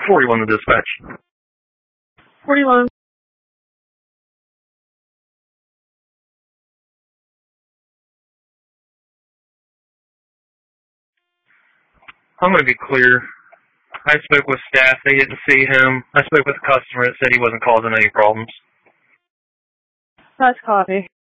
41 to dispatch. 41. I'm going to be clear. I spoke with staff. They didn't see him. I spoke with the customer that said he wasn't causing any problems. That's copy.